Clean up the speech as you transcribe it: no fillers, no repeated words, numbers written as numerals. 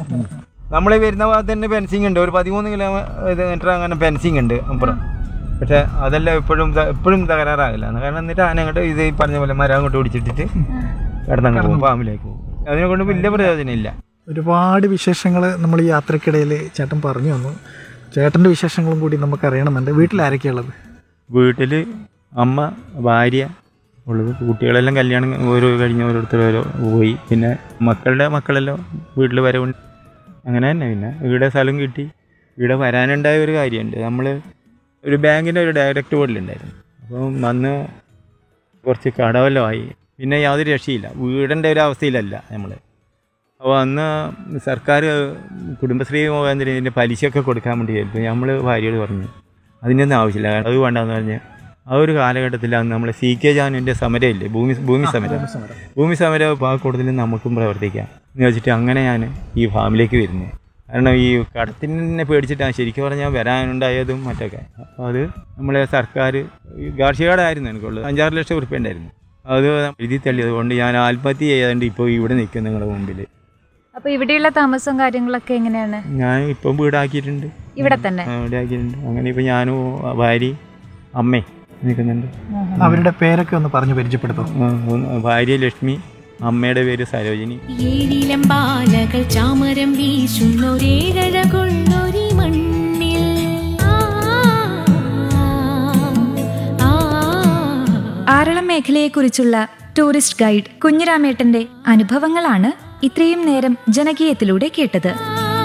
നമ്മൾ വരുന്ന ഭാഗത്ത് തന്നെ ഫെൻസിങ് ഉണ്ട്, ഒരു 13 കിലോമീറ്റർ അങ്ങനെ ഫെൻസിങ് ഉണ്ട് അപ്പുറം. പക്ഷെ അതെല്ലാം എപ്പോഴും തകരാറാകില്ല. കാരണം എന്നിട്ട് ആന അങ്ങോട്ട് ഇത് പറഞ്ഞ പോലെ മരം അങ്ങോട്ട് പിടിച്ചിട്ടിട്ട് കിടന്നങ്ങ് പോകും, ഫാമിലേക്ക് പോകും. അതിനെ കൊണ്ട് വലിയ പ്രയോജനം ഇല്ല. ഒരുപാട് വിശേഷങ്ങൾ നമ്മൾ ഈ യാത്രക്കിടയിൽ ചേട്ടൻ പറഞ്ഞു വന്നു. ചേട്ടൻ്റെ വിശേഷങ്ങളും കൂടി നമുക്ക് അറിയണമെന്നുണ്ട്. വീട്ടിലാരൊക്കെയുള്ളത്? വീട്ടിൽ അമ്മ, ഭാര്യ ഉള്ളത്. കുട്ടികളെല്ലാം കല്യാണം കഴിഞ്ഞ ഓരോരുത്തർ പോയി. പിന്നെ മക്കളെല്ലാം വീട്ടിൽ വരവുണ്ട്. അങ്ങനെ തന്നെ. പിന്നെ ഇവിടെ സ്ഥലം കിട്ടി. ഇവിടെ വരാനുണ്ടായ ഒരു കാര്യമുണ്ട്. നമ്മൾ ഒരു ബാങ്കിൻ്റെ ഒരു ഡയറക്റ്റ് ബോർഡിലുണ്ടായിരുന്നു. അപ്പം അന്ന് കുറച്ച് കടവെല്ലാം ആയി. പിന്നെ യാതൊരു രക്ഷയില്ല, വീടിൻ്റെ ഒരു അവസ്ഥയിലല്ല നമ്മൾ. അപ്പോൾ അന്ന് സർക്കാർ കുടുംബശ്രീ മുഖാന്തരം ഇതിൻ്റെ പലിശയൊക്കെ കൊടുക്കാൻ വേണ്ടി ആയിരുന്നു. നമ്മൾ ഭാര്യയോട് പറഞ്ഞു അതിനൊന്നും ആവശ്യമില്ല, അത് വേണ്ടെന്ന് പറഞ്ഞ് ആ ഒരു കാലഘട്ടത്തിലാണ് നമ്മൾ CK ജാനുവിൻ്റെ സമരമില്ലേ, ഭൂമി സമരം പാകക്കൂടത്തിൽ നമുക്കും പ്രവർത്തിക്കാം എന്ന് വെച്ചിട്ട് അങ്ങനെ ഞാൻ ഈ ഫാമിലേക്ക് വരുന്നു. കാരണം ഈ കടത്തിനെ പേടിച്ചിട്ടാണ് ശരിക്കും പറഞ്ഞാൽ വരാനുണ്ടായതും മറ്റൊക്കെ. അപ്പോൾ അത് നമ്മളെ സർക്കാർ കാർഷിക കടമായിരുന്നു എനിക്കുള്ളത്, 5-6 ലക്ഷം ഉറുപ്പ്യ ഉണ്ടായിരുന്നു. അത് എഴുതി തള്ളിയത് കൊണ്ട് ഞാൻ ആത്മഹത്യ ചെയ്യാണ്ട് ഇപ്പോൾ ഇവിടെ നിൽക്കും നിങ്ങളുടെ മുമ്പിൽ. അപ്പോൾ ഇവിടെയുള്ള താമസവും കാര്യങ്ങളൊക്കെ എങ്ങനെയാണ്? ഞാൻ ഇപ്പം വീടാക്കിയിട്ടുണ്ട്, ഇവിടെ തന്നെ വീടാക്കിയിട്ടുണ്ട്. അങ്ങനെ ഇപ്പം ഞാനും ഭാര്യ അമ്മയും നിൽക്കുന്നുണ്ട്. അവരുടെ പേരൊക്കെ ഒന്ന് പറഞ്ഞു പരിചയപ്പെടുത്തും. ഭാര്യ ലക്ഷ്മി, അമ്മയുടെ പേര് സരോജിനി. ഏഴിലം ബാലകൾ ചാമരം വീശുന്നൊരേഴകൊള്ളൊരി മണ്ണിൽ. ആറളം മേഖലയെക്കുറിച്ചുള്ള ടൂറിസ്റ്റ് ഗൈഡ് കുഞ്ഞിരാമേട്ടന്റെ അനുഭവങ്ങളാണ് ഇത്രയും നേരം ജനകീയത്തിലൂടെ കേട്ടത്.